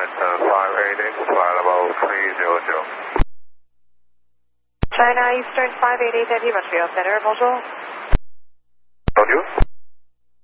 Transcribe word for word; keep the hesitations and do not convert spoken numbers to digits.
flight uh, five eight eight, flight level three zero zero. China Eastern five eight eight, Heavy Montreal Center, bonjour. Bonjour.